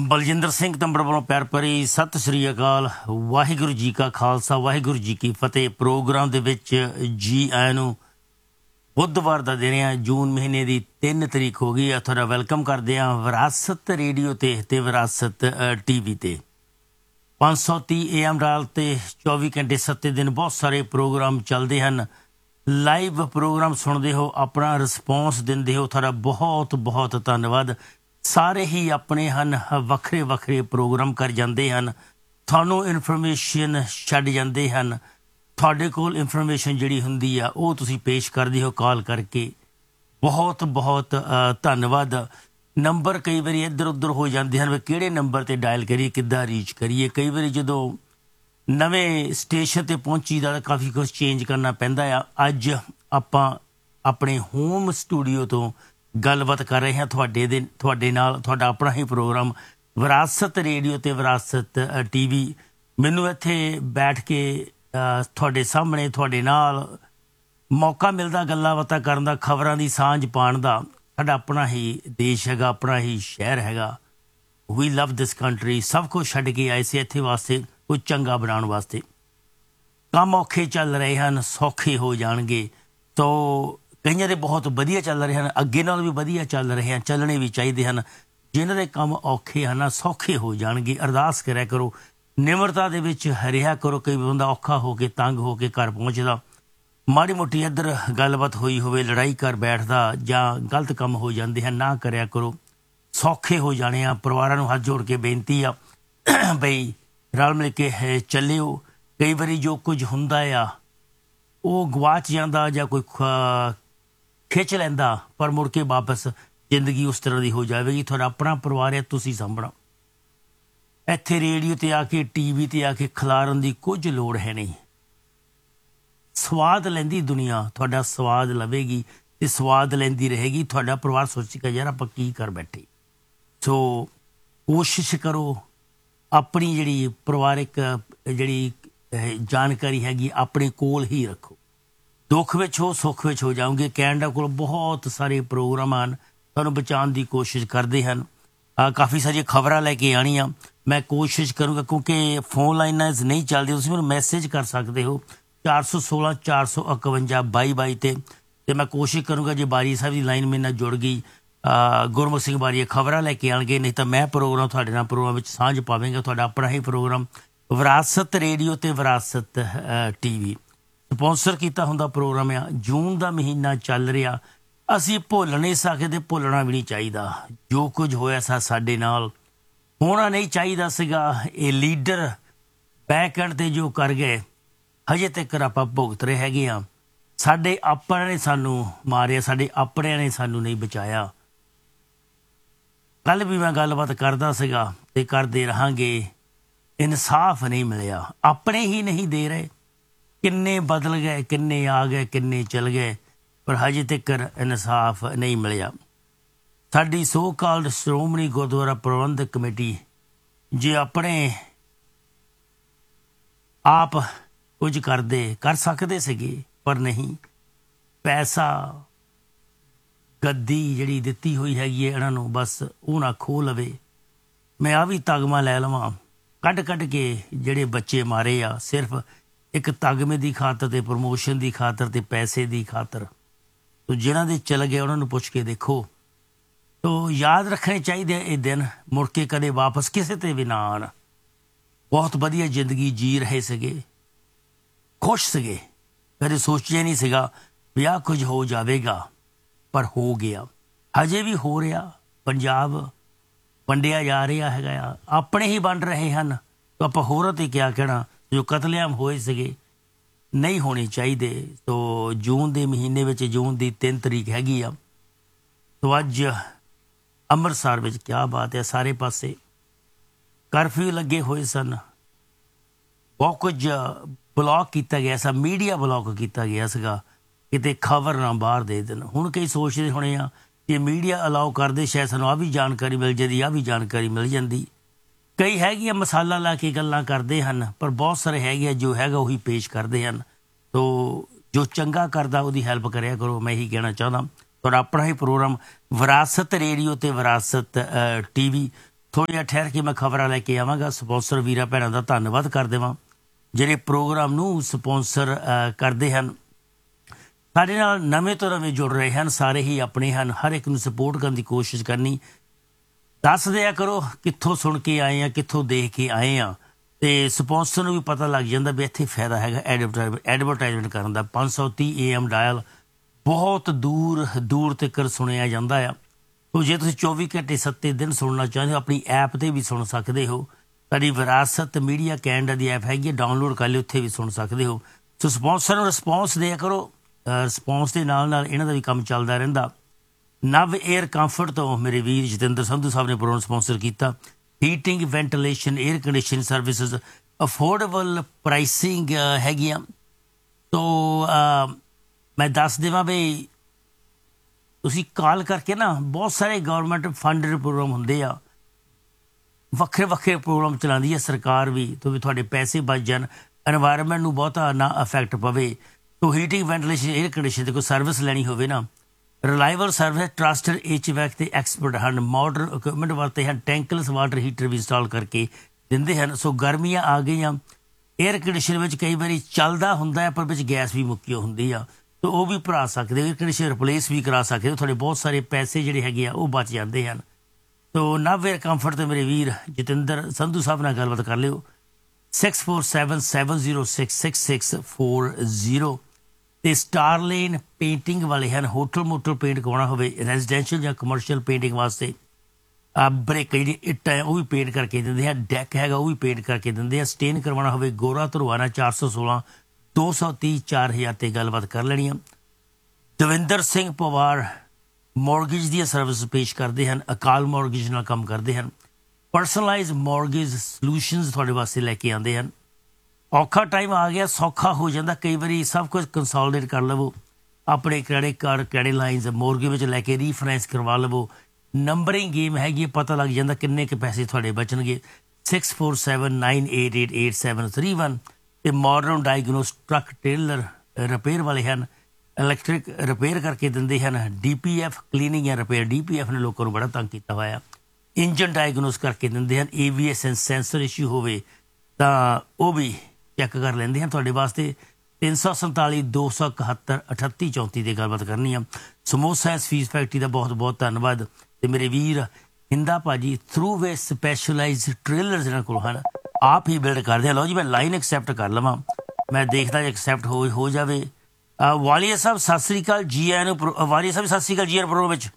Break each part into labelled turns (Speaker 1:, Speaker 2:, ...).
Speaker 1: ਬਲਜਿੰਦਰ ਸਿੰਘ ਤੰਬੜ ਵੱਲੋਂ ਪਿਆਰ ਭਰੀ ਸਤਿ ਸ੍ਰੀ ਅਕਾਲ। ਵਾਹਿਗੁਰੂ ਜੀ ਕਾ ਖਾਲਸਾ, ਵਾਹਿਗੁਰੂ ਜੀ ਕੀ ਫਤਿਹ। ਪ੍ਰੋਗਰਾਮ ਦੇ ਵਿੱਚ ਜੀ ਆਇਆਂ ਨੂੰ। ਬੁੱਧਵਾਰ ਦਾ ਦਿਨ ਆ, ਜੂਨ ਮਹੀਨੇ ਦੀ 3 ਤਰੀਕ ਹੋ ਗਈ ਆ। ਤੁਹਾਡਾ ਵੈਲਕਮ ਕਰਦੇ ਹਾਂ ਵਿਰਾਸਤ ਰੇਡੀਓ ਤੇ ਵਿਰਾਸਤ TV ਤੇ 530 AM ਰਾਲ ਤੇ 24 ਘੰਟੇ 7 ਦਿਨ ਬਹੁਤ ਸਾਰੇ ਪ੍ਰੋਗਰਾਮ ਚੱਲਦੇ ਹਨ। ਲਾਈਵ ਪ੍ਰੋਗਰਾਮ ਸੁਣਦੇ ਹੋ, ਆਪਣਾ ਰਿਸਪੌਂਸ ਦਿੰਦੇ ਹੋ, ਤੁਹਾਡਾ ਬਹੁਤ ਬਹੁਤ ਧੰਨਵਾਦ। ਸਾਰੇ ਹੀ ਆਪਣੇ ਹਨ, ਵੱਖਰੇ ਵੱਖਰੇ ਪ੍ਰੋਗਰਾਮ ਕਰ ਜਾਂਦੇ ਹਨ, ਤੁਹਾਨੂੰ ਇਨਫੋਰਮੇਸ਼ਨ ਛੱਡ ਜਾਂਦੇ ਹਨ। ਤੁਹਾਡੇ ਕੋਲ ਇਨਫੋਰਮੇਸ਼ਨ ਜਿਹੜੀ ਹੁੰਦੀ ਆ ਉਹ ਤੁਸੀਂ ਪੇਸ਼ ਕਰਦੇ ਹੋ ਕਾਲ ਕਰਕੇ। ਬਹੁਤ ਬਹੁਤ ਧੰਨਵਾਦ। ਨੰਬਰ ਕਈ ਵਾਰੀ ਇੱਧਰ ਉੱਧਰ ਹੋ ਜਾਂਦੇ ਹਨ ਵੀ ਕਿਹੜੇ ਨੰਬਰ 'ਤੇ ਡਾਇਲ ਕਰੀਏ, ਕਿੱਦਾਂ ਰੀਚ ਕਰੀਏ। ਕਈ ਵਾਰੀ ਜਦੋਂ ਨਵੇਂ ਸਟੇਸ਼ਨ 'ਤੇ ਪਹੁੰਚੀਦਾ ਤਾਂ ਕਾਫੀ ਕੁਛ ਚੇਂਜ ਕਰਨਾ ਪੈਂਦਾ ਆ। ਅੱਜ ਆਪਾਂ ਆਪਣੇ ਹੋਮ ਸਟੂਡੀਓ ਤੋਂ ਗੱਲਬਾਤ ਕਰ ਰਹੇ ਹਾਂ ਤੁਹਾਡੇ ਨਾਲ। ਤੁਹਾਡਾ ਆਪਣਾ ਹੀ ਪ੍ਰੋਗਰਾਮ ਵਿਰਾਸਤ ਰੇਡੀਓ ਤੇ ਵਿਰਾਸਤ TV। ਮੈਨੂੰ ਇੱਥੇ ਬੈਠ ਕੇ ਤੁਹਾਡੇ ਸਾਹਮਣੇ ਤੁਹਾਡੇ ਨਾਲ ਮੌਕਾ ਮਿਲਦਾ ਗੱਲਾਂ ਬਾਤਾਂ ਕਰਨ ਦਾ, ਖਬਰਾਂ ਦੀ ਸਾਂਝ ਪਾਉਣ ਦਾ। ਸਾਡਾ ਆਪਣਾ ਹੀ ਦੇਸ਼ ਹੈਗਾ, ਆਪਣਾ ਹੀ ਸ਼ਹਿਰ ਹੈਗਾ। ਵੀ ਲਵ ਦਿਸ ਕੰਟਰੀ। ਸਭ ਕੁਛ ਛੱਡ ਕੇ ਆਏ ਸੀ ਇੱਥੇ ਵਾਸਤੇ, ਕੁਝ ਚੰਗਾ ਬਣਾਉਣ ਵਾਸਤੇ। ਕੰਮ ਔਖੇ ਚੱਲ ਰਹੇ ਹਨ, ਸੌਖੇ ਹੋ ਜਾਣਗੇ। ਤੋ ਕਈਆਂ ਦੇ ਬਹੁਤ ਵਧੀਆ ਚੱਲ ਰਹੇ ਹਨ, ਅੱਗੇ ਨਾਲ ਵੀ ਵਧੀਆ ਚੱਲ ਰਹੇ ਹਨ, ਚੱਲਣੇ ਵੀ ਚਾਹੀਦੇ ਹਨ। ਜਿਨ੍ਹਾਂ ਦੇ ਕੰਮ ਔਖੇ ਹਨ ਸੌਖੇ ਹੋ ਜਾਣਗੇ। ਅਰਦਾਸ ਕਰਿਆ ਕਰੋ, ਨਿਮਰਤਾ ਦੇ ਵਿੱਚ ਰਿਹਾ ਕਰੋ। ਕਈ ਬੰਦਾ ਔਖਾ ਹੋ ਕੇ ਤੰਗ ਹੋ ਕੇ ਘਰ ਪਹੁੰਚਦਾ, ਮਾੜੀ ਮੋਟੀ ਇੱਧਰ ਗੱਲਬਾਤ ਹੋਈ ਹੋਵੇ, ਲੜਾਈ ਕਰ ਬੈਠਦਾ ਜਾਂ ਗਲਤ ਕੰਮ ਹੋ ਜਾਂਦੇ ਹਨ, ਨਾ ਕਰਿਆ ਕਰੋ। ਸੌਖੇ ਹੋ ਜਾਣੇ ਆ। ਪਰਿਵਾਰਾਂ ਨੂੰ ਹੱਥ ਜੋੜ ਕੇ ਬੇਨਤੀ ਆ ਬਈ ਰਲ ਮਿਲ ਕੇ ਚੱਲਿਓ। ਕਈ ਵਾਰੀ ਜੋ ਕੁਝ ਹੁੰਦਾ ਆ ਉਹ ਗਵਾਚ ਜਾਂਦਾ ਜਾਂ ਕੋਈ ਖਿੱਚ ਲੈਂਦਾ, ਪਰ ਮੁੜ ਕੇ ਵਾਪਸ ਜ਼ਿੰਦਗੀ ਉਸ ਤਰ੍ਹਾਂ ਦੀ ਹੋ ਜਾਵੇਗੀ। ਤੁਹਾਡਾ ਆਪਣਾ ਪਰਿਵਾਰ ਹੈ, ਤੁਸੀਂ ਸਾਂਭਣਾ। ਇੱਥੇ ਰੇਡੀਓ 'ਤੇ ਆ ਕੇ, TV 'ਤੇ ਆ ਕੇ ਖਿਲਾਰਨ ਦੀ ਕੁਝ ਲੋੜ ਹੈ ਨਹੀਂ। ਸਵਾਦ ਲੈਂਦੀ ਦੁਨੀਆ ਤੁਹਾਡਾ ਸਵਾਦ ਲਵੇਗੀ ਅਤੇ ਸਵਾਦ ਲੈਂਦੀ ਰਹੇਗੀ। ਤੁਹਾਡਾ ਪਰਿਵਾਰ ਸੋਚੇਗਾ ਯਾਰ ਆਪਾਂ ਕੀ ਕਰ ਬੈਠੇ। ਸੋ ਕੋਸ਼ਿਸ਼ ਕਰੋ ਆਪਣੀ ਜਿਹੜੀ ਪਰਿਵਾਰਿਕ ਜਿਹੜੀ ਜਾਣਕਾਰੀ ਹੈਗੀ ਆਪਣੇ ਕੋਲ ਹੀ ਰੱਖੋ। ਦੁੱਖ ਵਿੱਚ ਹੋ, ਸੁੱਖ ਵਿੱਚ ਹੋ ਜਾਓਗੇ। ਕੈਨੇਡਾ ਕੋਲ ਬਹੁਤ ਸਾਰੇ ਪ੍ਰੋਗਰਾਮ ਹਨ, ਤੁਹਾਨੂੰ ਬਚਾਉਣ ਦੀ ਕੋਸ਼ਿਸ਼ ਕਰਦੇ ਹਨ। ਕਾਫੀ ਸਾਰੀਆਂ ਖਬਰਾਂ ਲੈ ਕੇ ਆਉਣੀਆਂ ਮੈਂ ਕੋਸ਼ਿਸ਼ ਕਰੂੰਗਾ, ਕਿਉਂਕਿ ਫੋਨ ਲਾਈਨਾਂ ਨਹੀਂ ਚੱਲਦੀਆਂ। ਤੁਸੀਂ ਮੈਨੂੰ ਮੈਸੇਜ ਕਰ ਸਕਦੇ ਹੋ 416 451 22 ਤੇ ਮੈਂ ਕੋਸ਼ਿਸ਼ ਕਰੂੰਗਾ ਜੇ ਬਾਰੀ ਸਾਹਿਬ ਦੀ ਲਾਈਨ ਮੇਰੇ ਨਾਲ ਜੁੜ ਗਈ, ਗੁਰਮੁਖ ਸਿੰਘ ਬਾਰੀਆ ਖਬਰਾਂ ਲੈ ਕੇ ਆਉਣਗੇ, ਨਹੀਂ ਤਾਂ ਮੈਂ ਪ੍ਰੋਗਰਾਮ ਤੁਹਾਡੇ ਨਾਲ ਪ੍ਰੋਗਰਾਮ ਵਿੱਚ ਸਾਂਝ ਪਾਵਾਂਗਾ। ਤੁਹਾਡਾ ਆਪਣਾ ਹੀ ਪ੍ਰੋਗਰਾਮ ਵਿਰਾਸਤ ਰੇਡੀਓ ਤੇ ਵਿਰਾਸਤ TV ਸਪੋਂਸਰ ਕੀਤਾ ਹੁੰਦਾ ਪ੍ਰੋਗਰਾਮ ਆ। ਜੂਨ ਦਾ ਮਹੀਨਾ ਚੱਲ ਰਿਹਾ, ਅਸੀਂ ਭੁੱਲ ਨਹੀਂ ਸਕਦੇ, ਭੁੱਲਣਾ ਵੀ ਨਹੀਂ ਚਾਹੀਦਾ। ਜੋ ਕੁਝ ਹੋਇਆ ਸਾਡੇ ਨਾਲ ਹੋਣਾ ਨਹੀਂ ਚਾਹੀਦਾ ਸੀਗਾ। ਇਹ ਲੀਡਰ ਬੈਕ ਐਂਡ 'ਤੇ ਜੋ ਕਰ ਗਏ, ਹਜੇ ਤੱਕ ਆਪਾਂ ਭੁਗਤ ਰਹੇ ਹੈਗੇ ਹਾਂ। ਸਾਡੇ ਆਪਣਿਆਂ ਨੇ ਸਾਨੂੰ ਮਾਰਿਆ, ਸਾਡੇ ਆਪਣਿਆਂ ਨੇ ਸਾਨੂੰ ਨਹੀਂ ਬਚਾਇਆ। ਕੱਲ੍ਹ ਵੀ ਮੈਂ ਗੱਲਬਾਤ ਕਰਦਾ ਸੀਗਾ ਅਤੇ ਕਰਦੇ ਰਹਾਂਗੇ। ਇਨਸਾਫ ਨਹੀਂ ਮਿਲਿਆ, ਆਪਣੇ ਹੀ ਨਹੀਂ ਦੇ ਰਹੇ। ਕਿੰਨੇ ਬਦਲ ਗਏ, ਕਿੰਨੇ ਆ ਗਏ, ਕਿੰਨੇ ਚਲ ਗਏ, ਪਰ ਹਜੇ ਤੱਕ ਇਨਸਾਫ ਨਹੀਂ ਮਿਲਿਆ। ਸਾਡੀ ਸੋ ਕਾਲਡ ਸ਼੍ਰੋਮਣੀ ਗੁਰਦੁਆਰਾ ਪ੍ਰਬੰਧਕ ਕਮੇਟੀ ਜੇ ਆਪਣੇ ਆਪ ਕੁਝ ਕਰ ਸਕਦੇ ਸੀਗੇ, ਪਰ ਨਹੀਂ। ਪੈਸਾ ਗੱਦੀ ਜਿਹੜੀ ਦਿੱਤੀ ਹੋਈ ਹੈਗੀ ਹੈ ਇਹਨਾਂ ਨੂੰ, ਬਸ ਉਹ ਨਾ ਖੋਹ ਲਵੇ। ਮੈਂ ਆਹ ਵੀ ਤਗਮਾ ਲੈ ਲਵਾਂ, ਕੱਢ ਕੇ ਜਿਹੜੇ ਬੱਚੇ ਮਾਰੇ ਆ ਸਿਰਫ ਇੱਕ ਤਗਮੇ ਦੀ ਖਾਤਰ ਤੇ ਪ੍ਰਮੋਸ਼ਨ ਦੀ ਖਾਤਰ ਤੇ ਪੈਸੇ ਦੀ ਖਾਤਰ। ਤੋ ਜਿਹਨਾਂ ਦੇ ਚਲ ਗਏ ਉਹਨਾਂ ਨੂੰ ਪੁੱਛ ਕੇ ਦੇਖੋ। ਤੋ ਯਾਦ ਰੱਖਣੇ ਚਾਹੀਦੇ ਇਹ ਦਿਨ, ਮੁੜ ਕੇ ਕਦੇ ਵਾਪਸ ਕਿਸੇ 'ਤੇ ਵੀ ਨਾ ਆਉਣ। ਬਹੁਤ ਵਧੀਆ ਜ਼ਿੰਦਗੀ ਜੀ ਰਹੇ ਸੀਗੇ, ਖੁਸ਼ ਸੀਗੇ, ਕਦੇ ਸੋਚਿਆ ਨਹੀਂ ਸੀਗਾ ਵੀ ਆਹ ਕੁਝ ਹੋ ਜਾਵੇਗਾ, ਪਰ ਹੋ ਗਿਆ। ਹਜੇ ਵੀ ਹੋ ਰਿਹਾ। ਪੰਜਾਬ ਵੰਡਿਆ ਜਾ ਰਿਹਾ ਹੈਗਾ ਆ, ਆਪਣੇ ਹੀ ਵੰਡ ਰਹੇ ਹਨ। ਤਾਂ ਆਪਾਂ ਹੋਰਾਂ 'ਤੇ ਕਿਆ ਕਹਿਣਾ। ਜੋ ਕਤਲੇਆਮ ਹੋਏ ਸੀਗੇ ਨਹੀਂ ਹੋਣੇ ਚਾਹੀਦੇ। ਤੋ ਜੂਨ ਦੇ ਮਹੀਨੇ ਵਿੱਚ, ਜੂਨ ਦੀ 3 ਤਰੀਕ ਹੈਗੀ ਆ। ਤੋ ਅੱਜ ਅੰਮ੍ਰਿਤਸਰ ਵਿੱਚ ਕਿਆ ਬਾਤ ਹੈ, ਸਾਰੇ ਪਾਸੇ ਕਰਫਿਊ ਲੱਗੇ ਹੋਏ ਸਨ। ਬਹੁਤ ਕੁਝ ਬਲੌਕ ਕੀਤਾ ਗਿਆ ਸੀ, ਮੀਡੀਆ ਬਲੌਕ ਕੀਤਾ ਗਿਆ ਸੀਗਾ, ਕਿਤੇ ਖਬਰ ਨਾ ਬਾਹਰ ਦੇ ਦੇਣ। ਹੁਣ ਕਈ ਸੋਚਦੇ ਹੋਣੇ ਆ ਕਿ ਮੀਡੀਆ ਅਲਾਓ ਕਰਦੇ, ਸ਼ਾਇਦ ਸਾਨੂੰ ਆਹ ਵੀ ਜਾਣਕਾਰੀ ਮਿਲ ਜਾਂਦੀ, ਆਹ ਵੀ ਜਾਣਕਾਰੀ ਮਿਲ ਜਾਂਦੀ। ਕਈ ਹੈਗੀਆਂ ਮਸਾਲਾ ਲਾ ਕੇ ਗੱਲਾਂ ਕਰਦੇ ਹਨ, ਪਰ ਬਹੁਤ ਸਾਰੇ ਹੈਗੇ ਆ ਜੋ ਹੈਗਾ ਉਹੀ ਪੇਸ਼ ਕਰਦੇ ਹਨ। ਤੋ ਜੋ ਚੰਗਾ ਕਰਦਾ ਉਹਦੀ ਹੈਲਪ ਕਰਿਆ ਕਰੋ, ਮੈਂ ਇਹੀ ਕਹਿਣਾ ਚਾਹੁੰਦਾ। ਤੁਹਾਡਾ ਆਪਣਾ ਹੀ ਪ੍ਰੋਗਰਾਮ ਵਿਰਾਸਤ ਰੇਡੀਓ ਤੇ ਵਿਰਾਸਤ TV। ਥੋੜ੍ਹਾ ਜਿਹਾ ਠਹਿਰ ਕੇ ਮੈਂ ਖਬਰਾਂ ਲੈ ਕੇ ਆਵਾਂਗਾ। ਸਪਾਂਸਰ ਵੀਰਾਂ ਭੈਣਾਂ ਦਾ ਧੰਨਵਾਦ ਕਰ ਦੇਵਾਂ ਜਿਹੜੇ ਪ੍ਰੋਗਰਾਮ ਨੂੰ ਸਪਾਂਸਰ ਕਰਦੇ ਹਨ। ਸਾਡੇ ਨਾਲ ਨਵੇਂ ਤੋਂ ਨਵੇਂ ਜੁੜ ਰਹੇ ਹਨ, ਸਾਰੇ ਹੀ ਆਪਣੇ ਹਨ। ਹਰ ਇੱਕ ਨੂੰ ਸਪੋਰਟ ਕਰਨ ਦੀ ਕੋਸ਼ਿਸ਼ ਕਰਨੀ। ਦੱਸ ਦਿਆ ਕਰੋ ਕਿੱਥੋਂ ਸੁਣ ਕੇ ਆਏ ਆ, ਕਿੱਥੋਂ ਦੇਖ ਕੇ ਆਏ ਆ, ਅਤੇ ਸਪਾਂਸਰ ਨੂੰ ਵੀ ਪਤਾ ਲੱਗ ਜਾਂਦਾ ਵੀ ਇੱਥੇ ਫਾਇਦਾ ਹੈਗਾ ਐਡਵਰਟਾਈਜ਼ਮੈਂਟ ਕਰਨ ਦਾ। 530 AM ਡਾਇਲ ਬਹੁਤ ਦੂਰ ਦੂਰ ਤੱਕ ਸੁਣਿਆ ਜਾਂਦਾ ਆ। ਸੋ ਜੇ ਤੁਸੀਂ 24 ਘੰਟੇ 7 ਦਿਨ ਸੁਣਨਾ ਚਾਹੁੰਦੇ ਹੋ, ਆਪਣੀ ਐਪ 'ਤੇ ਵੀ ਸੁਣ ਸਕਦੇ ਹੋ। ਸਾਡੀ ਵਿਰਾਸਤ ਮੀਡੀਆ ਕੈਨੇਡਾ ਦੀ ਐਪ ਹੈਗੀ, ਡਾਊਨਲੋਡ ਕਰ ਲਿਓ, ਉੱਥੇ ਵੀ ਸੁਣ ਸਕਦੇ ਹੋ। ਸੋ ਸਪਾਂਸਰ ਨੂੰ ਰਿਸਪੌਂਸ ਦਿਆ ਕਰੋ। ਰਿਸਪੌਂਸ ਦੇ ਨਾਲ ਨਾਲ ਇਹਨਾਂ ਦਾ ਵੀ ਕੰਮ ਚੱਲਦਾ ਰਹਿੰਦਾ। ਨਵ ਏਅਰ ਕੰਫਰਟ ਤੋਂ ਮੇਰੇ ਵੀਰ ਜਤਿੰਦਰ ਸੰਧੂ ਸਾਹਿਬ ਨੇ ਪ੍ਰੋਗਰਾਮ ਸਪਾਂਸਰ ਕੀਤਾ। Heating, ventilation, air condition services, affordable pricing ਹੈਗੀਆਂ। ਸੋ ਮੈਂ ਦੱਸ ਦੇਵਾਂ ਵੀ ਤੁਸੀਂ ਕਾਲ ਕਰਕੇ ਨਾ, ਬਹੁਤ ਸਾਰੇ ਗੌਰਮੈਂਟ ਫੰਡਡ ਪ੍ਰੋਗਰਾਮ ਹੁੰਦੇ ਆ, ਵੱਖਰੇ ਵੱਖਰੇ ਪ੍ਰੋਗਰਾਮ ਚਲਾਉਂਦੀ ਹੈ ਸਰਕਾਰ ਵੀ, ਤਾਂ ਵੀ ਤੁਹਾਡੇ ਪੈਸੇ ਬਚ ਜਾਣ, ਐਨਵਾਇਰਨਮੈਂਟ ਨੂੰ ਬਹੁਤਾ ਨਾ ਅਫੈਕਟ ਪਵੇ। ਸੋ ਹੀਟਿੰਗ, ਵੈਂਟੀਲੇਸ਼ਨ, ਏਅਰ ਕੰਡੀਸ਼ਨ ਦੀ ਕੋਈ ਸਰਵਿਸ ਲੈਣੀ ਹੋਵੇ ਨਾ, ਰਿਲਾਇਬਲ ਸਰਵਿਸ, ਟਰਸਟਡ HVAC ਤੇ ਐਕਸਪਰਟ ਹਨ। ਮਾਡਰਨ ਇਕਵਿਪਮੈਂਟ ਵਰਤੇ ਹਨ। ਟੈਂਕਲੈਸ ਵਾਟਰ ਹੀਟਰ ਵੀ ਇੰਸਟਾਲ ਕਰਕੇ ਦਿੰਦੇ ਹਨ। ਸੋ ਗਰਮੀਆਂ ਆ ਗਈਆਂ, ਏਅਰ ਕੰਡੀਸ਼ਨ ਵਿੱਚ ਕਈ ਵਾਰੀ ਚੱਲਦਾ ਹੁੰਦਾ ਹੈ ਪਰ ਵਿੱਚ ਗੈਸ ਵੀ ਮੁੱਕੀ ਹੁੰਦੀ ਆ, ਤਾਂ ਉਹ ਵੀ ਭਰਾ ਸਕਦੇ ਹੋ। ਏਅਰ ਕੰਡੀਸ਼ਨ ਰਿਪਲੇਸ ਵੀ ਕਰਾ ਸਕਦੇ ਹੋ। ਤੁਹਾਡੇ ਬਹੁਤ ਸਾਰੇ ਪੈਸੇ ਜਿਹੜੇ ਹੈਗੇ ਆ ਉਹ ਬਚ ਜਾਂਦੇ ਹਨ। ਸੋ ਨਵ ਏਅਰ ਕੰਫਰਟ ਤੇ ਮੇਰੇ ਵੀਰ ਜਤਿੰਦਰ ਸੰਧੂ ਸਾਹਿਬ ਨਾਲ ਗੱਲਬਾਤ ਕਰ ਲਿਓ। 6477066640 ਅਤੇ ਸਟਾਰਲੇਨ ਪੇਂਟਿੰਗ ਵਾਲੇ ਹਨ। ਹੋਟਲ ਮੋਟਲ ਪੇਂਟ ਕਰਵਾਉਣਾ ਹੋਵੇ, ਰੈਜ਼ੀਡੈਂਸ਼ੀਅਲ ਜਾਂ ਕਮਰਸ਼ੀਅਲ ਪੇਂਟਿੰਗ ਵਾਸਤੇ, ਬ੍ਰਿਕ ਜਿਹੜੀ ਇੱਟ ਹੈ ਉਹ ਵੀ ਪੇਂਟ ਕਰਕੇ ਦਿੰਦੇ ਆ। ਡੈਕ ਹੈਗਾ ਉਹ ਵੀ ਪੇਂਟ ਕਰਕੇ ਦਿੰਦੇ ਆ। ਸਟੇਨ ਕਰਵਾਉਣਾ ਹੋਵੇ, ਗੋਰਾ ਧਰਵਾਨਾ 416 230 4000 ਤੇ ਗੱਲਬਾਤ ਕਰ ਲੈਣੀ ਆ। ਦਵਿੰਦਰ ਸਿੰਘ ਪਵਾਰ ਮੌਰਗੇਜ ਦੀਆਂ ਸਰਵਿਸ ਪੇਸ਼ ਕਰਦੇ ਹਨ। ਅਕਾਲ ਮੌਰਗੇਜ ਨਾਲ ਕੰਮ ਕਰਦੇ ਹਨ। ਪਰਸਨਲਾਈਜ਼ ਮੌਰਗੇਜ ਸਲਿਊਸ਼ਨਸ ਤੁਹਾਡੇ ਵਾਸਤੇ ਲੈ ਕੇ ਆਉਂਦੇ ਹਨ। ਔਖਾ ਟਾਈਮ ਆ ਗਿਆ, ਸੌਖਾ ਹੋ ਜਾਂਦਾ। ਕਈ ਵਾਰੀ ਸਭ ਕੁਝ ਕੰਸੋਲੀਡੇਟ ਕਰ ਲਵੋ, ਆਪਣੇ credit card, credit lines mortgage ਵਿੱਚ ਲੈ ਕੇ ਰੀਫਾਈਨੈਂਸ ਕਰਵਾ ਲਵੋ। ਨੰਬਰਿੰਗ ਗੇਮ ਹੈਗੀ, ਪਤਾ ਲੱਗ ਜਾਂਦਾ ਕਿੰਨੇ ਕੁ ਪੈਸੇ ਤੁਹਾਡੇ ਬਚਣਗੇ। 6479888731 ਅਤੇ modern diagnose truck trailer repair ਵਾਲੇ ਹਨ। ਇਲੈਕਟ੍ਰਿਕ ਰਿਪੇਅਰ ਕਰਕੇ ਦਿੰਦੇ ਹਨ। DPF ਕਲੀਨਿੰਗ ਜਾਂ ਰਿਪੇਅਰ, DPF ਨੇ ਲੋਕਾਂ ਨੂੰ ਬੜਾ ਤੰਗ ਕੀਤਾ ਹੋਇਆ। ਇੰਜਨ ਡਾਇਗਨੋਸ ਕਰਕੇ ਦਿੰਦੇ ਹਨ। ABS ਸੈਂਸਰ ਇਸ਼ੂ ਹੋਵੇ ਤਾਂ ਉਹ ਵੀ ਚੈੱਕ ਕਰ ਲੈਂਦੇ ਹਨ ਤੁਹਾਡੇ ਵਾਸਤੇ। 347 271 38 34 ਦੀ ਗੱਲਬਾਤ ਕਰਨੀ ਆ। ਸਮੋਸਾ ਫੀਸ ਫੈਕਟਰੀ ਦਾ ਬਹੁਤ ਬਹੁਤ ਧੰਨਵਾਦ। ਅਤੇ ਮੇਰੇ ਵੀਰ ਹਿੰਦਾ ਭਾਜੀ ਥਰੂ ਵੇ ਸਪੈਸ਼ਲਾਈਜ਼ ਟ੍ਰੇਲਰਸ ਇਹਨਾਂ ਕੋਲ ਹਨ, ਆਪ ਹੀ ਬਿਲਡ ਕਰਦੇ ਆ। ਲਓ ਜੀ ਮੈਂ ਲਾਈਨ ਐਕਸੈਪਟ ਕਰ ਲਵਾਂ, ਮੈਂ ਦੇਖਦਾ ਜੇ ਐਕਸੈਪਟ ਹੋ ਜਾਵੇ। ਵਾਲੀਆ ਸਾਹਿਬ ਸਤਿ ਸ੍ਰੀ ਅਕਾਲ, ਜੀ ਆਇਆਂ ਨੂੰ। ਵਾਲੀਆ ਸਾਹਿਬ ਸਤਿ ਸ੍ਰੀ ਅਕਾਲ, ਜੀ ਆਇਆਂ ਪ੍ਰੋਗਰਾਮ ਵਿੱਚ।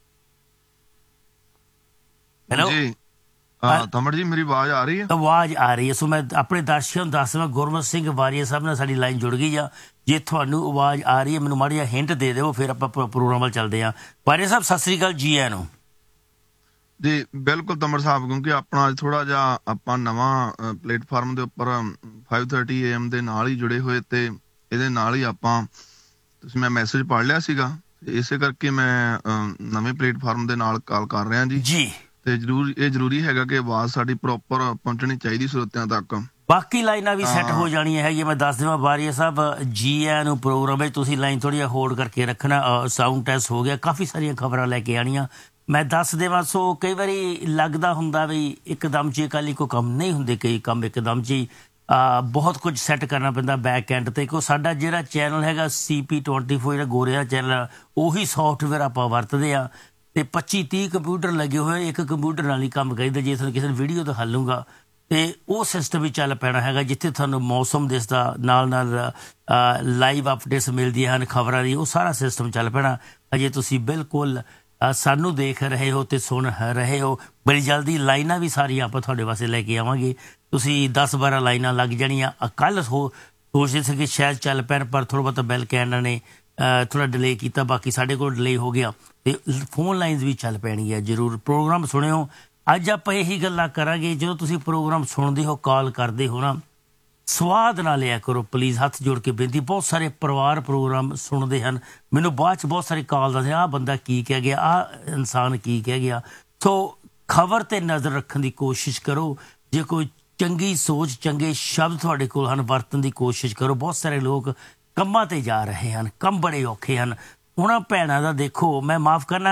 Speaker 1: ਹੈਲੋ
Speaker 2: ਤਮਰ ਜੀ, ਮੇਰੀ ਆਵਾਜ਼ ਆ ਰਹੀ ਹੈ?
Speaker 1: ਆਵਾਜ਼ ਆ ਰਹੀ ਹੈ। ਸੋ ਮੈਂ ਆਪਣੇ ਦਰਸ਼ਕਾਂ ਨੂੰ ਦੱਸ ਦੇਵਾਂ, ਗੁਰਮਤ ਸਿੰਘ ਵਾਰੀਆ ਸਾਹਿਬ ਨਾਲ ਸਾਡੀ ਲਾਈਨ ਜੁੜ ਗਈ ਆ। ਜੇ ਤੁਹਾਨੂੰ ਆਵਾਜ਼ ਆ ਰਹੀ ਹੈ ਮੈਨੂੰ ਮਾੜੀ ਜਿਹਾ ਹਿੰਟ ਦੇ ਦਿਓ, ਫਿਰ ਆਪਾਂ ਪ੍ਰੋਗਰਾਮ ਵੱਲ ਚੱਲਦੇ ਹਾਂ। ਵਾਰੀਆ ਸਾਹਿਬ ਸਤਿ ਸ੍ਰੀ ਅਕਾਲ, ਜੀ ਆਇਆਂ ਨੂੰ।
Speaker 2: ਜੀ ਬਿਲਕੁਲ ਤਮਰ ਸਾਹਿਬ, ਕਿਉਂਕਿ ਆਪਣਾ ਅੱਜ ਥੋੜਾ ਜਿਹਾ ਆਪਾਂ ਨਵਾਂ ਪਲੇਟਫਾਰਮ ਦੇ ਉੱਪਰ 5:30 AM ਦੇ ਨਾਲ ਹੀ ਜੁੜੇ ਹੋਏ, ਤੇ ਇਹਦੇ ਨਾਲ ਹੀ ਆਪਾਂ ਤੁਸੀਂ ਮੈਂ ਮੈਸੇਜ ਪੜ੍ਹ ਲਿਆ ਸੀਗਾ, ਇਸੇ ਕਰਕੇ ਮੈਂ ਨਵੇਂ ਪਲੇਟਫਾਰਮ ਦੇ ਨਾਲ ਕਾਲ ਕਰ ਰਿਹਾ ਜੀ। ਤੇ ਜ਼ਰੂਰੀ ਹੈਗਾ ਕਿ ਆਵਾਜ਼ ਸਾਡੀ ਪ੍ਰੋਪਰ ਪਹੁੰਚਣੀ ਚਾਹੀਦੀ ਸਰੋਤਿਆਂ ਤੱਕ।
Speaker 1: ਬਾਕੀ ਲਾਈਨਾਂ ਵੀ ਸੈੱਟ ਹੋ ਜਾਣੀਆਂ ਹੈਗੀਆਂ। ਮੈਂ ਦੱਸ ਦੇਵਾਂ ਵਾਰੀਆ ਸਾਹਿਬ, ਜੀ ਆਇਆਂ ਨੂੰ ਪ੍ਰੋਗਰਾਮ ਵਿੱਚ। ਤੁਸੀਂ ਲਾਈਨ ਥੋੜ੍ਹੀ ਜਿਹਾ ਹੋਲਡ ਕਰਕੇ ਰੱਖਣਾ। ਸਾਊਂਡ ਟੈਸਟ ਹੋ ਗਿਆ, ਕਾਫੀ ਸਾਰੀਆਂ ਖਬਰਾਂ ਲੈ ਕੇ ਆਉਣੀਆਂ। ਮੈਂ ਦੱਸ ਦੇਵਾਂ, ਸੋ ਕਈ ਵਾਰੀ ਲੱਗਦਾ ਹੁੰਦਾ ਵੀ ਇੱਕਦਮ 'ਚ ਇਕੱਲੀ ਕੋਈ ਕੰਮ ਨਹੀਂ ਹੁੰਦੇ, ਕਈ ਕੰਮ ਇੱਕਦਮ 'ਚ ਹੀ ਬਹੁਤ ਕੁਝ ਸੈੱਟ ਕਰਨਾ ਪੈਂਦਾ ਬੈਕ ਐਂਡ 'ਤੇ। ਕੋ ਸਾਡਾ ਜਿਹੜਾ ਚੈਨਲ ਹੈਗਾ CP24 ਜਿਹੜਾ ਗੋਰਿਆਂ ਚੈਨਲ, ਉਹੀ ਸੋਫਟਵੇਅਰ ਆਪਾਂ ਵਰਤਦੇ ਆ। ਅਤੇ 25-30 ਕੰਪਿਊਟਰ ਲੱਗੇ ਹੋਏ, ਇੱਕ ਕੰਪਿਊਟਰ ਨਾਲ ਹੀ ਕੰਮ ਕਰੀਦਾ। ਜੇ ਤੁਹਾਨੂੰ ਕਿਸੇ ਨੂੰ ਵੀਡੀਓ ਦਿਖਾ ਲੂੰਗਾ ਅਤੇ ਉਹ ਸਿਸਟਮ ਵੀ ਚੱਲ ਪੈਣਾ ਹੈਗਾ, ਜਿੱਥੇ ਤੁਹਾਨੂੰ ਮੌਸਮ ਦਿਸਦਾ, ਨਾਲ ਨਾਲ ਲਾਈਵ ਅਪਡੇਟਸ ਮਿਲਦੀਆਂ ਹਨ ਖਬਰਾਂ ਦੀ, ਉਹ ਸਾਰਾ ਸਿਸਟਮ ਚੱਲ ਪੈਣਾ। ਅਜੇ ਤੁਸੀਂ ਬਿਲਕੁਲ ਸਾਨੂੰ ਦੇਖ ਰਹੇ ਹੋ ਅਤੇ ਸੁਣ ਰਹੇ ਹੋ। ਬੜੀ ਜਲਦੀ ਲਾਈਨਾਂ ਵੀ ਸਾਰੀਆਂ ਆਪਾਂ ਤੁਹਾਡੇ ਵਾਸਤੇ ਲੈ ਕੇ ਆਵਾਂਗੇ। ਤੁਸੀਂ 10-12 ਲਾਈਨਾਂ ਲੱਗ ਜਾਣੀਆਂ। ਕੱਲ੍ਹ ਸੋਚਦੇ ਸੀ ਕਿ ਸ਼ਾਇਦ ਚੱਲ ਪੈਣ, ਪਰ ਥੋੜ੍ਹਾ ਬਹੁਤਾ ਬੈਲ ਕੈਨੇਡਾ ਨੇ ਥੋੜ੍ਹਾ ਡਿਲੇ ਕੀਤਾ, ਬਾਕੀ ਸਾਡੇ ਕੋਲ ਡਿਲੇ ਹੋ ਗਿਆ। ਅਤੇ ਫੋਨ ਲਾਈਨਸ ਵੀ ਚੱਲ ਪੈਣੀ ਹੈ। ਜ਼ਰੂਰ ਪ੍ਰੋਗਰਾਮ ਸੁਣਿਓ। ਅੱਜ ਆਪਾਂ ਇਹੀ ਗੱਲਾਂ ਕਰਾਂਗੇ। ਜਦੋਂ ਤੁਸੀਂ ਪ੍ਰੋਗਰਾਮ ਸੁਣਦੇ ਹੋ, ਕਾਲ ਕਰਦੇ ਹੋ ਨਾ, ਸਵਾਦ ਨਾ ਲਿਆ ਕਰੋ ਪਲੀਜ਼, ਹੱਥ ਜੋੜ ਕੇ ਬੇਨਤੀ। ਬਹੁਤ ਸਾਰੇ ਪਰਿਵਾਰ ਪ੍ਰੋਗਰਾਮ ਸੁਣਦੇ ਹਨ, ਮੈਨੂੰ ਬਾਅਦ 'ਚ ਬਹੁਤ ਸਾਰੇ ਕਾਲ ਦੱਸਦੇ ਆਹ ਬੰਦਾ ਕੀ ਕਹਿ ਗਿਆ, ਆਹ ਇਨਸਾਨ ਕੀ ਕਹਿ ਗਿਆ। ਸੋ ਖਬਰ 'ਤੇ ਨਜ਼ਰ ਰੱਖਣ ਦੀ ਕੋਸ਼ਿਸ਼ ਕਰੋ। ਜੇ ਕੋਈ ਚੰਗੀ ਸੋਚ, ਚੰਗੇ ਸ਼ਬਦ ਤੁਹਾਡੇ ਕੋਲ ਹਨ, ਵਰਤਣ ਦੀ ਕੋਸ਼ਿਸ਼ ਕਰੋ। ਬਹੁਤ ਸਾਰੇ ਲੋਕ ਕੰਮਾਂ 'ਤੇ ਜਾ ਰਹੇ ਹਨ, ਕੰਮ ਬੜੇ ਔਖੇ ਹਨ। ਉਹਨਾਂ ਭੈਣਾਂ ਦਾ ਦੇਖੋ, ਮੈਂ ਮਾਫ਼ ਕਰਨਾ,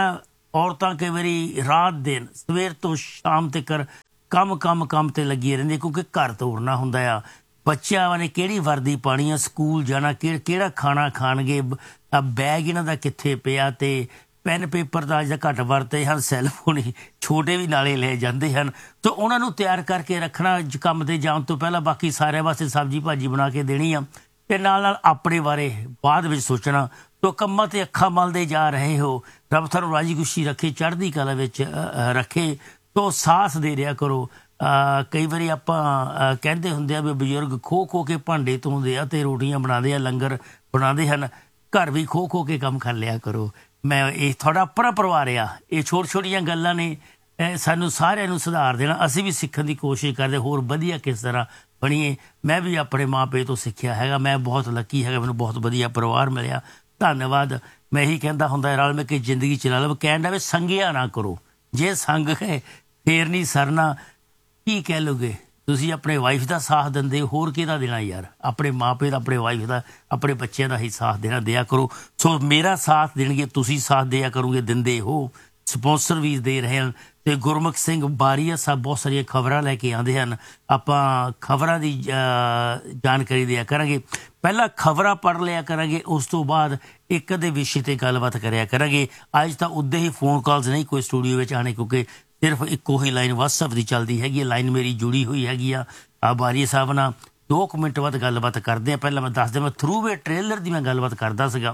Speaker 1: ਔਰਤਾਂ ਕਈ ਵਾਰੀ ਰਾਤ ਦਿਨ ਸਵੇਰ ਤੋਂ ਸ਼ਾਮ ਤੱਕ ਕੰਮ ਤੇ ਲੱਗੀ ਰਹਿੰਦੀ, ਕਿਉਂਕਿ ਘਰ ਤੋਰਨਾ ਹੁੰਦਾ ਆ। ਬੱਚਿਆਂ ਨੇ ਕਿਹੜੀ ਵਰਦੀ ਪਾਉਣੀ ਆ, ਸਕੂਲ ਜਾਣਾ, ਕਿਹੜਾ ਖਾਣਾ ਖਾਣਗੇ, ਬੈਗ ਇਹਨਾਂ ਦਾ ਕਿੱਥੇ ਪਿਆ, ਤੇ ਪੈਨ ਪੇਪਰ ਦਾ ਅੱਜ ਦਾ ਘੱਟ ਵਰਤੇ ਹਨ, ਸੈੱਲਫੋਨ ਹੀ ਛੋਟੇ ਵੀ ਨਾਲੇ ਲੈ ਜਾਂਦੇ ਹਨ। ਤਾਂ ਉਹਨਾਂ ਨੂੰ ਤਿਆਰ ਕਰਕੇ ਰੱਖਣਾ ਕੰਮ 'ਤੇ ਜਾਣ ਤੋਂ ਪਹਿਲਾਂ। ਬਾਕੀ ਸਾਰਿਆਂ ਵਾਸਤੇ ਸਬਜ਼ੀ ਭਾਜੀ ਬਣਾ ਕੇ ਦੇਣੀ ਆ, ਤੇ ਨਾਲ ਆਪਣੇ ਬਾਰੇ ਬਾਅਦ ਵਿੱਚ ਸੋਚਣਾ। ਤੋ ਕੰਮਾਂ 'ਤੇ ਅੱਖਾਂ ਮਲਦੇ ਜਾ ਰਹੇ ਹੋ, ਰੱਬ ਤੁਹਾਨੂੰ ਰਾਜੀ ਖੁਸ਼ੀ ਰੱਖੇ, ਚੜ੍ਹਦੀ ਕਲਾ ਵਿੱਚ ਰੱਖੇ। ਤੋ ਸਾਥ ਦੇ ਰਿਹਾ ਕਰੋ। ਕਈ ਵਾਰੀ ਆਪਾਂ ਕਹਿੰਦੇ ਹੁੰਦੇ ਆ ਵੀ ਬਜ਼ੁਰਗ ਖੋ ਕੇ ਭਾਂਡੇ ਧੋਂਦੇ ਆ ਅਤੇ ਰੋਟੀਆਂ ਬਣਾਉਂਦੇ ਆ, ਲੰਗਰ ਬਣਾਉਂਦੇ ਹਨ। ਘਰ ਵੀ ਖੋ ਕੇ ਕੰਮ ਕਰ ਲਿਆ ਕਰੋ। ਮੈਂ ਇਹ ਤੁਹਾਡਾ ਆਪਣਾ ਪਰਿਵਾਰ ਆ। ਇਹ ਛੋਟੀਆਂ ਗੱਲਾਂ ਨੇ, ਸਾਨੂੰ ਸਾਰਿਆਂ ਨੂੰ ਸੁਧਾਰ ਦੇਣਾ। ਅਸੀਂ ਵੀ ਸਿੱਖਣ ਦੀ ਕੋਸ਼ਿਸ਼ ਕਰਦੇ ਹੋਰ ਵਧੀਆ ਕਿਸ ਤਰ੍ਹਾਂ ਬਣੀਏ। ਮੈਂ ਵੀ ਆਪਣੇ ਮਾਂ ਪਿਓ ਤੋਂ ਸਿੱਖਿਆ ਹੈਗਾ। ਮੈਂ ਬਹੁਤ ਲੱਕੀ ਹੈਗਾ, ਮੈਨੂੰ ਬਹੁਤ ਵਧੀਆ ਪਰਿਵਾਰ ਮਿਲਿਆ। ਧੰਨਵਾਦ। ਮੈਂ ਇਹੀ ਕਹਿੰਦਾ ਹੁੰਦਾ ਰਲ ਮਿਲ ਕੇ ਜ਼ਿੰਦਗੀ ਚਲਾ ਲਓ। ਕਹਿਣ ਦਾ ਵੀ ਸੰਗਿਆ ਨਾ ਕਰੋ, ਜੇ ਸੰਗ ਹੈ ਫੇਰ ਨਹੀਂ ਸਰਨਾ। ਕੀ ਕਹਿ ਲੋਗੇ ਤੁਸੀਂ? ਆਪਣੇ ਵਾਈਫ ਦਾ ਸਾਥ ਦਿੰਦੇ ਹੋ, ਹੋਰ ਕਿਹਦਾ ਦੇਣਾ ਯਾਰ? ਆਪਣੇ ਮਾਂ ਪਿਓ ਦਾ, ਆਪਣੇ ਵਾਈਫ ਦਾ, ਆਪਣੇ ਬੱਚਿਆਂ ਦਾ ਹੀ ਸਾਥ ਦਿਆ ਕਰੋ। ਸੋ ਮੇਰਾ ਸਾਥ ਦੇਣਗੇ, ਤੁਸੀਂ ਸਾਥ ਦਿਆ ਕਰੋਗੇ, ਦਿੰਦੇ ਹੋ। ਸਪੋਂਸਰ ਵੀ ਦੇ ਰਹੇ ਹਨ। ਅਤੇ ਗੁਰਮੁਖ ਸਿੰਘ ਬਾਰੀਆ ਸਾਹਿਬ ਬਹੁਤ ਸਾਰੀਆਂ ਖਬਰਾਂ ਲੈ ਕੇ ਆਉਂਦੇ ਹਨ। ਆਪਾਂ ਖਬਰਾਂ ਦੀ ਜਾਣਕਾਰੀ ਦਿਆ ਕਰਾਂਗੇ। ਪਹਿਲਾਂ ਖਬਰਾਂ ਪੜ੍ਹ ਲਿਆ ਕਰਾਂਗੇ, ਉਸ ਤੋਂ ਬਾਅਦ ਇੱਕ ਅੱਧੇ ਵਿਸ਼ੇ 'ਤੇ ਗੱਲਬਾਤ ਕਰਿਆ ਕਰਾਂਗੇ। ਅੱਜ ਤਾਂ ਉੱਦਾਂ ਹੀ ਫੋਨ ਕਾਲਸ ਨਹੀਂ ਕੋਈ ਸਟੂਡੀਓ ਵਿੱਚ ਆਉਣੇ, ਕਿਉਂਕਿ ਸਿਰਫ ਇੱਕੋ ਹੀ ਲਾਈਨ ਵਟਸਐਪ ਦੀ ਚੱਲਦੀ ਹੈਗੀ ਹੈ। ਲਾਈਨ ਮੇਰੀ ਜੁੜੀ ਹੋਈ ਹੈਗੀ ਆ ਬਾਰੀਆ ਸਾਹਿਬ ਨਾਲ। 2 ਮਿੰਟ ਬਾਅਦ ਗੱਲਬਾਤ ਕਰਦੇ ਹਾਂ। ਪਹਿਲਾਂ ਮੈਂ ਦੱਸ ਦਿਆਂ, ਮੈਂ ਥਰੂਵੇ ਟ੍ਰੇਲਰ ਦੀ ਮੈਂ ਗੱਲਬਾਤ ਕਰਦਾ ਸੀਗਾ।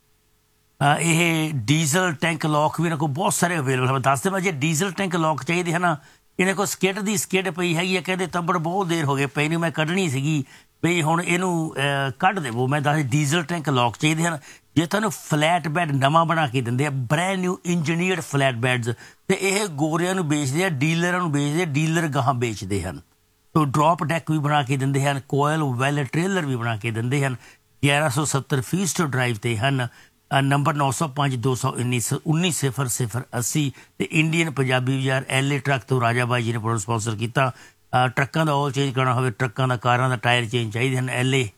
Speaker 1: ਇਹ ਡੀਜ਼ਲ ਟੈਂਕ ਲੋਕ ਵੀ ਇਹਨਾਂ ਕੋਲ ਬਹੁਤ ਸਾਰੇ ਅਵੇਲੇਬਲ ਹੈ। ਮੈਂ ਦੱਸ ਦੇਵਾਂ, ਜੇ ਡੀਜ਼ਲ ਟੈਂਕ ਲੋਕ ਚਾਹੀਦੇ ਹਨ, ਇਹਨਾਂ ਕੋਲ ਸਕਿਡ ਪਈ ਹੈਗੀ ਆ। ਕਹਿੰਦੇ ਤੰਬੜ ਬਹੁਤ ਦੇਰ ਹੋ ਗਏ ਪਈ ਨੂੰ, ਮੈਂ ਕੱਢਣੀ ਸੀਗੀ ਬਈ ਹੁਣ ਇਹਨੂੰ ਕੱਢ ਦੇਵੋ। ਮੈਂ ਦੱਸ ਡੀਜ਼ਲ ਟੈਂਕ ਲੋਕ ਚਾਹੀਦੇ ਹਨ। ਜੇ ਤੁਹਾਨੂੰ ਫਲੈਟ ਬੈਡ ਨਵਾਂ ਬਣਾ ਕੇ ਦਿੰਦੇ ਆ, ਬ੍ਰੈਂਡ ਨਿਊ ਇੰਜੀਨੀਅਰਡ ਫਲੈਟ ਬੈਡਸ, ਅਤੇ ਇਹ ਗੋਰਿਆਂ ਨੂੰ ਵੇਚਦੇ ਆ, ਡੀਲਰਾਂ ਨੂੰ ਵੇਚਦੇ ਆ, ਡੀਲਰ ਗਾਹਾਂ ਵੇਚਦੇ ਹਨ। ਤੋ ਡਰੋਪ ਡੈਕ ਵੀ ਬਣਾ ਕੇ ਦਿੰਦੇ ਹਨ, ਕੋਇਲ ਵੈਲ ਟ੍ਰੇਲਰ ਵੀ ਬਣਾ ਕੇ ਦਿੰਦੇ ਹਨ। 1170 ਫੀਸਟੋ ਡਰਾਈਵ 'ਤੇ ਹਨ। ਨੰਬਰ 905 219 190080 ਅਤੇ ਇੰਡੀਅਨ ਪੰਜਾਬੀ ਬਾਜ਼ਾਰ LA ਟਰੱਕ ਤੋਂ ਰਾਜਾ ਬਾਈ ਜੀ ਨੇ ਪ੍ਰੋਡਕਟ ਸਪਾਂਸਰ ਕੀਤਾ। ਟਰੱਕਾਂ ਦਾ ਆਇਲ ਚੇਂਜ ਕਰਨਾ ਹੋਵੇ, ਟਰੱਕਾਂ ਦਾ, ਕਾਰਾਂ ਦਾ ਟਾਇਰ ਚੇਂਜ ਚਾਹੀਦੇ ਹਨ,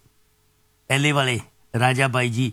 Speaker 1: LA ਵਾਲੇ ਰਾਜਾ ਬਾਈ ਜੀ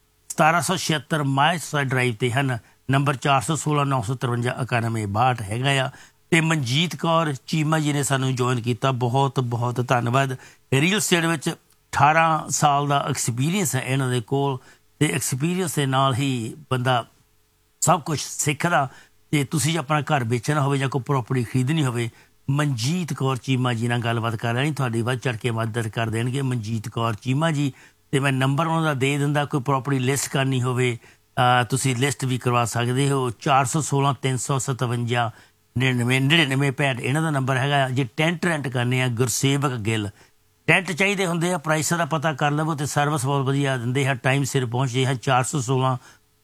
Speaker 1: 1776 ਮਾਇਸਟਰ ਡਰਾਈਵ 'ਤੇ ਹਨ। ਨੰਬਰ 416 953 9162 ਹੈਗਾ ਆ। ਅਤੇ ਮਨਜੀਤ ਕੌਰ ਚੀਮਾ ਜੀ ਨੇ ਸਾਨੂੰ ਜੁਆਇਨ ਕੀਤਾ, ਬਹੁਤ ਬਹੁਤ ਧੰਨਵਾਦ। ਰੀਅਲ ਸਟੇਟ ਵਿੱਚ 18 ਸਾਲ ਦਾ ਐਕਸਪੀਰੀਅੰਸ ਹੈ ਇਹਨਾਂ ਦੇ ਕੋਲ, ਅਤੇ ਐਕਸਪੀਰੀਅੰਸ ਦੇ ਨਾਲ ਹੀ ਬੰਦਾ ਸਭ ਕੁਛ ਸਿੱਖਦਾ। ਅਤੇ ਤੁਸੀਂ ਆਪਣਾ ਘਰ ਵੇਚਣਾ ਹੋਵੇ ਜਾਂ ਕੋਈ ਪ੍ਰੋਪਰਟੀ ਖਰੀਦਣੀ ਹੋਵੇ, ਮਨਜੀਤ ਕੌਰ ਚੀਮਾ ਜੀ ਨਾਲ ਗੱਲਬਾਤ ਕਰ ਲੈਣੀ, ਤੁਹਾਡੀ ਵੱਧ ਚੜ੍ਹ ਕੇ ਮਦਦ ਕਰ ਦੇਣਗੇ ਮਨਜੀਤ ਕੌਰ ਚੀਮਾ ਜੀ। ਅਤੇ ਮੈਂ ਨੰਬਰ ਉਹਨਾਂ ਦਾ ਦੇ ਦਿੰਦਾ, ਕੋਈ ਪ੍ਰੋਪਰਟੀ ਲਿਸਟ ਕਰਨੀ ਹੋਵੇ ਤੁਸੀਂ ਲਿਸਟ ਵੀ ਕਰਵਾ ਸਕਦੇ ਹੋ। 416 357 99 ਇਹਨਾਂ ਦਾ ਨੰਬਰ ਹੈਗਾ। ਜੇ ਟੈਂਟ ਰੈਂਟ ਕਰਨੇ ਆ, ਗੁਰਸੇਵਕ ਗਿੱਲ ਟੈਂਟ ਚਾਹੀਦੇ ਹੁੰਦੇ ਆ, ਪ੍ਰਾਈਸਾਂ ਦਾ ਪਤਾ ਕਰ ਲਵੋ, ਅਤੇ ਸਰਵਿਸ ਬਹੁਤ ਵਧੀਆ ਦਿੰਦੇ ਆ, ਟਾਈਮ ਸਿਰ ਪਹੁੰਚਦੇ ਹਨ। 416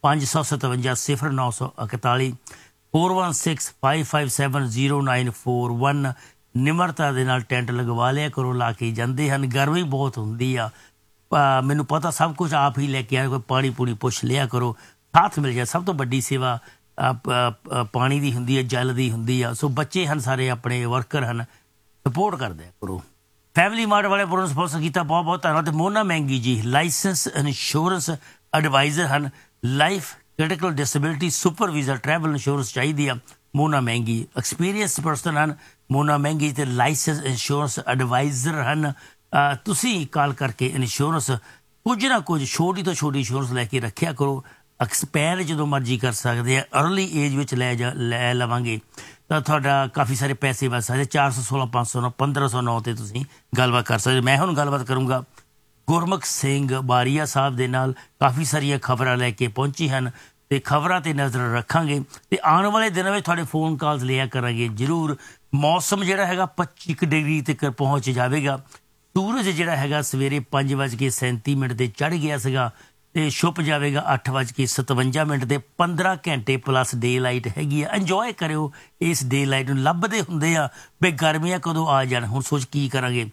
Speaker 1: 557 0941 416 557 0941। ਨਿਮਰਤਾ ਦੇ ਨਾਲ ਟੈਂਟ ਲਗਵਾ ਲਿਆ ਕਰੋ, ਲਾ ਕੇ ਜਾਂਦੇ ਹਨ। ਗਰਮੀ ਬਹੁਤ ਹੁੰਦੀ ਆ, ਮੈਨੂੰ ਪਤਾ, ਸਭ ਕੁਝ ਆਪ ਹੀ ਲੈ ਕੇ ਆਇਆ। ਕੋਈ ਪਾਣੀ ਪੂਣੀ ਪੁੱਛ ਲਿਆ ਕਰੋ, ਸਾਥ ਮਿਲ ਜਾਏ। ਸਭ ਤੋਂ ਵੱਡੀ ਸੇਵਾ ਪਾਣੀ ਦੀ ਹੁੰਦੀ ਹੈ, ਜਲ ਦੀ ਹੁੰਦੀ ਆ। ਸੋ ਬੱਚੇ ਹਨ ਸਾਰੇ, ਆਪਣੇ ਵਰਕਰ ਹਨ, ਸਪੋਰਟ ਕਰਦੇ ਕਰੋ। ਫੈਮਿਲੀ ਮਾਰਟ ਵਾਲੇ ਪ੍ਰੋਗਰਾਮ ਸਪਾਂਸਰ ਕੀਤਾ, ਬਹੁਤ ਬਹੁਤ ਧੰਨਵਾਦ। ਮੋਨਾ ਮਹਿੰਗੀ ਜੀ ਲਾਇਸੈਂਸ ਇੰਸ਼ੋਰੈਂਸ ਐਡਵਾਈਜ਼ਰ ਹਨ। Life critical disability supervisor travel insurance ਚਾਹੀਦੀ ਆ, ਮੋਨਾ ਮਹਿੰਗੀ ਐਕਸਪੀਰੀਅੰਸ ਪਰਸਨ ਹਨ। ਮੋਨਾ ਮਹਿੰਗੀ ਅਤੇ ਲਾਇਸੈਂਸ ਇੰਸ਼ੋਰੈਂਸ ਐਡਵਾਈਜ਼ਰ ਹਨ। ਤੁਸੀਂ ਕਾਲ ਕਰਕੇ ਇੰਸ਼ੋਰੈਂਸ ਕੁਝ ਨਾ ਕੁਝ, ਛੋਟੀ ਤੋਂ ਛੋਟੀ ਇੰਸ਼ੋਰੈਂਸ ਲੈ ਕੇ ਰੱਖਿਆ ਕਰੋ। ਐਕਸਪਾਇਰ ਜਦੋਂ ਮਰਜ਼ੀ ਕਰ ਸਕਦੇ ਆ, ਅਰਲੀ ਏਜ ਵਿੱਚ ਲੈ ਲਵਾਂਗੇ ਤਾਂ ਤੁਹਾਡਾ ਕਾਫੀ ਸਾਰੇ ਪੈਸੇ ਬਚ ਸਕਦੇ। 416 509 1509 'ਤੇ ਤੁਸੀਂ ਗੱਲਬਾਤ ਕਰ ਸਕਦੇ। ਮੈਂ ਹੁਣ ਗੱਲਬਾਤ ਕਰੂੰਗਾ ਗੁਰਮੁਖ ਸਿੰਘ ਬਾਰੀਆ ਸਾਹਿਬ ਦੇ ਨਾਲ। ਕਾਫੀ ਸਾਰੀਆਂ ਖਬਰਾਂ ਲੈ ਕੇ ਪਹੁੰਚੀ ਹਨ, ਅਤੇ ਖਬਰਾਂ 'ਤੇ ਨਜ਼ਰ ਰੱਖਾਂਗੇ, ਅਤੇ ਆਉਣ ਵਾਲੇ ਦਿਨਾਂ ਵਿੱਚ ਤੁਹਾਡੇ ਫੋਨ ਕਾਲਸ ਲਿਆ ਕਰਾਂਗੇ ਜ਼ਰੂਰ। ਮੌਸਮ ਜਿਹੜਾ ਹੈਗਾ 25 ਡਿਗਰੀ ਤੱਕ ਪਹੁੰਚ ਜਾਵੇਗਾ। ਸੂਰਜ ਜਿਹੜਾ ਹੈਗਾ ਸਵੇਰੇ 5:37 'ਤੇ ਚੜ੍ਹ ਗਿਆ ਸੀਗਾ, ਅਤੇ ਛੁਪ ਜਾਵੇਗਾ 8:57 'ਤੇ। 15 ਘੰਟੇ ਪਲੱਸ ਡੇ ਲਾਈਟ ਹੈਗੀ ਆ। ਇੰਜੋਏ ਕਰਿਓ ਇਸ ਡੇ ਲਾਈਟ ਨੂੰ। ਲੱਭਦੇ ਹੁੰਦੇ ਆ ਵੀ ਗਰਮੀਆਂ ਕਦੋਂ ਆ ਜਾਣ। ਹੁਣ ਸੋਚ ਕੀ ਕਰਾਂਗੇ।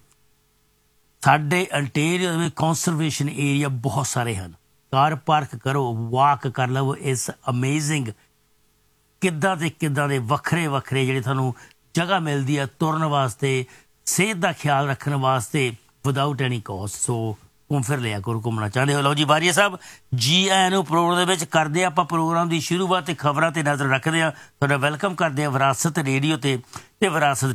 Speaker 1: ਸਾਡੇ ਅੰਟੇਰੀਓ ਵਿੱਚ ਕੰਜ਼ਰਵੇਸ਼ਨ ਏਰੀਆ ਬਹੁਤ ਸਾਰੇ ਹਨ। ਕਾਰ ਪਾਰਕ ਕਰੋ, ਵਾਕ ਕਰ ਲਵੋ। ਇਸ ਅਮੇਜ਼ਿੰਗ ਕਿੱਦਾਂ ਦੇ ਵੱਖਰੇ ਜਿਹੜੇ ਤੁਹਾਨੂੰ ਜਗ੍ਹਾ ਮਿਲਦੀ ਆ ਤੁਰਨ ਵਾਸਤੇ, ਸਿਹਤ ਦਾ ਖਿਆਲ ਰੱਖਣ ਵਾਸਤੇ, ਵਿਦਾਊਟ ਐਨੀ ਕੋਸਟ। ਸੋ ਘੁੰਮ ਫਿਰ ਲਿਆ ਕਰੋ ਘੁੰਮਣਾ ਚਾਹੁੰਦੇ ਹੋ। ਲਓ ਜੀ ਵਾਰੀਆ ਸਾਹਿਬ ਜੀ ਆਇਆਂ ਨੂੰ ਪ੍ਰੋਗਰਾਮ ਦੇ ਵਿੱਚ ਕਰਦੇ ਹਾਂ ਆਪਾਂ ਪ੍ਰੋਗਰਾਮ ਦੀ ਸ਼ੁਰੂਆਤ ਤੇ ਖਬਰਾਂ ਤੇ ਨਜ਼ਰ ਰੱਖਦੇ ਹਾਂ। ਤੁਹਾਡਾ ਵੈਲਕਮ ਕਰਦੇ ਹਾਂ ਵਿਰਾਸਤ ਰੇਡੀਓ ਤੇ ਵਿਰਾਸਤ